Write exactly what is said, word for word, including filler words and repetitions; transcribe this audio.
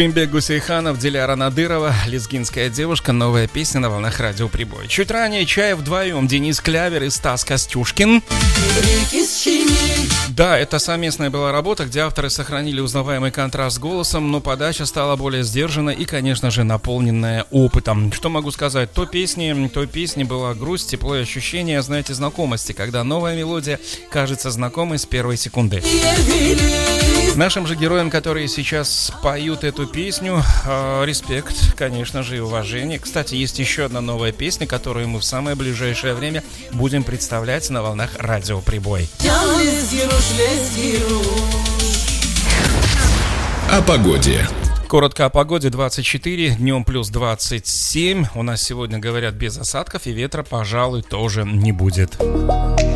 Дримбек Гусейханов, Диляра Надырова, «Лезгинская девушка», новая песня на волнах радио Прибой. Чуть ранее «Чая вдвоем», Денис Клявер и Стас Костюшкин. Да, это совместная была работа, где авторы сохранили узнаваемый контраст с голосом, но подача стала более сдержанной и, конечно же, наполненная опытом. Что могу сказать? То песни, той песни была грусть, тепло и ощущение, знаете, знакомости, когда новая мелодия кажется знакомой с первой секунды. Нашим же героям, которые сейчас поют эту песню, э, респект, конечно же, и уважение. Кстати, есть еще одна новая песня, которую мы в самое ближайшее время будем представлять на волнах радио Прибой. О погоде. Коротко о погоде. двадцать четыре, днем плюс двадцать семь. У нас сегодня, говорят, без осадков и ветра, пожалуй, тоже не будет.